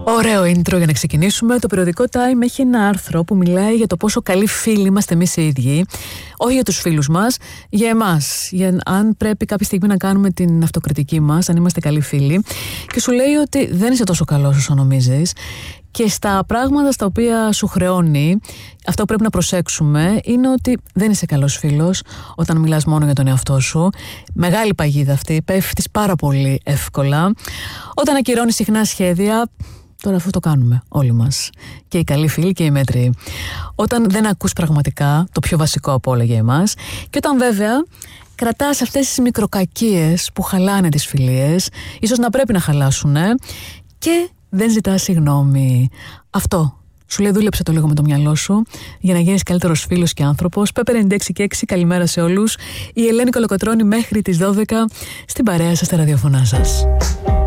Ωραίο intro για να ξεκινήσουμε. Το περιοδικό Time έχει ένα άρθρο που μιλάει για το πόσο καλοί φίλοι είμαστε εμείς οι ίδιοι. Όχι για τους φίλους μας, για εμάς. Για αν πρέπει κάποια στιγμή να κάνουμε την αυτοκριτική μας, αν είμαστε καλοί φίλοι. Και σου λέει ότι δεν είσαι τόσο καλός όσο νομίζεις. Και στα πράγματα στα οποία σου χρεώνει, αυτό που πρέπει να προσέξουμε είναι ότι δεν είσαι καλός φίλος όταν μιλάς μόνο για τον εαυτό σου. Μεγάλη παγίδα αυτή, πέφτεις πάρα πολύ εύκολα. Όταν ακυρώνεις συχνά σχέδια, τώρα αυτό το κάνουμε όλοι μας. Και οι καλοί φίλοι και οι μέτριοι. Όταν δεν ακούς πραγματικά, το πιο βασικό από όλα για εμάς. Και όταν βέβαια κρατάς αυτές τις μικροκακίες που χαλάνε τις φιλίες, ίσως να πρέπει να χαλάσουνε, και δεν ζητάς συγγνώμη. Αυτό σου λέει, δούλεψε το λίγο με το μυαλό σου για να γίνεις καλύτερος φίλος και άνθρωπος. Πέπε 96 και 6, καλημέρα σε όλους. Η Ελένη Κολοκοτρώνη μέχρι τις 12 στην παρέα σας, στα ραδιοφωνά σας.